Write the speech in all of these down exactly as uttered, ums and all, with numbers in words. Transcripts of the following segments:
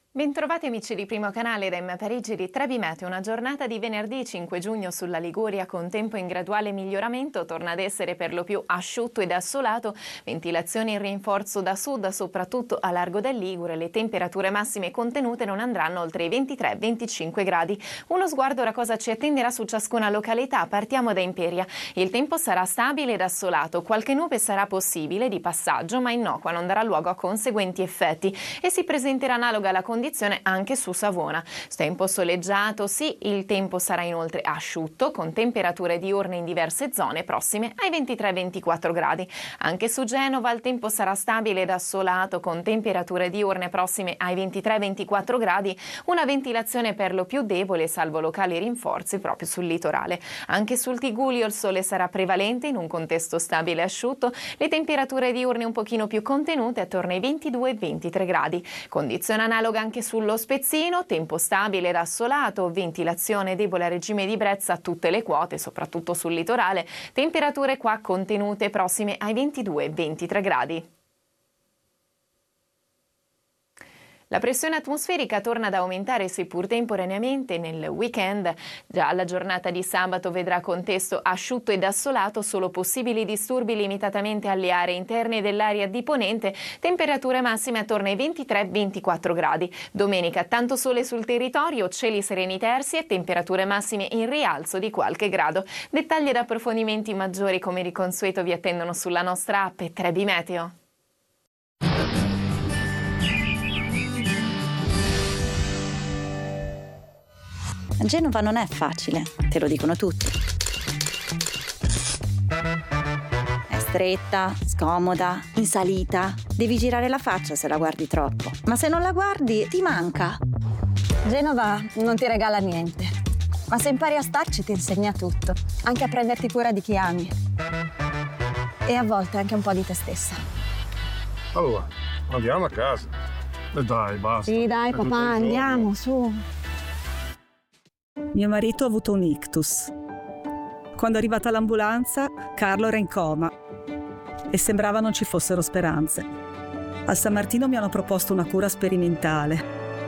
Bentrovati amici di Primo Canale da Emma Parigi di Trebi Meteo. Una giornata di venerdì cinque giugno sulla Liguria con tempo in graduale miglioramento, torna ad essere per lo più asciutto ed assolato, ventilazione in rinforzo da sud soprattutto a largo del Ligure, le temperature massime contenute non andranno oltre i ventitré venticinque gradi. Uno sguardo ora cosa ci attenderà su ciascuna località, partiamo da Imperia. Il tempo sarà stabile ed assolato, qualche nube sarà possibile di passaggio ma innocua, non darà luogo a conseguenti effetti e si presenterà analoga alla condizione anche su Savona. Tempo soleggiato, sì, il tempo sarà inoltre asciutto con temperature diurne in diverse zone prossime ai ventitré ventiquattro gradi. Anche su Genova il tempo sarà stabile ed assolato con temperature diurne prossime ai ventitré ventiquattro gradi, una ventilazione per lo più debole salvo locali rinforzi proprio sul litorale. Anche sul Tigullio il sole sarà prevalente in un contesto stabile e asciutto, le temperature diurne un pochino più contenute attorno ai ventidue ventitré gradi. Condizione analoga anche sullo Spezzino, tempo stabile ed assolato, ventilazione debole a regime di brezza a tutte le quote, soprattutto sul litorale, temperature qua contenute prossime ai ventidue ventitré gradi. La pressione atmosferica torna ad aumentare seppur temporaneamente nel weekend. Già la giornata di sabato vedrà contesto asciutto ed assolato, solo possibili disturbi limitatamente alle aree interne dell'area di ponente, temperature massime attorno ai ventitré ventiquattro gradi. Domenica tanto sole sul territorio, cieli sereni terzi e temperature massime in rialzo di qualche grado. Dettagli ed approfondimenti maggiori come di consueto vi attendono sulla nostra app Trebi Meteo. Genova non è facile, te lo dicono tutti. È stretta, scomoda, in salita. Devi girare la faccia se la guardi troppo. Ma se non la guardi, ti manca. Genova non ti regala niente. Ma se impari a starci ti insegna tutto. Anche a prenderti cura di chi ami. E a volte anche un po' di te stessa. Allora, andiamo a casa. E dai, basta. Sì, dai, papà, andiamo, su. Mio marito ha avuto un ictus. Quando è arrivata l'ambulanza, Carlo era in coma e sembrava non ci fossero speranze. Al San Martino mi hanno proposto una cura sperimentale.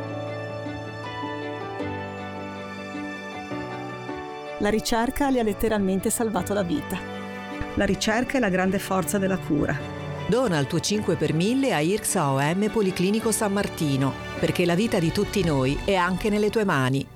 La ricerca gli ha letteralmente salvato la vita. La ricerca è la grande forza della cura. Dona il tuo cinque per mille a I R C S A O M Policlinico San Martino, perché la vita di tutti noi è anche nelle tue mani.